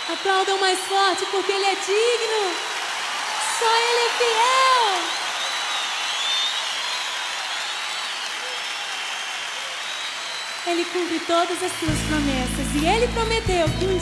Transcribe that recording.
Aplaudam mais forte porque Ele é digno. Só Ele é fiel. Ele cumpre todas as suas promessas. E Ele prometeu que um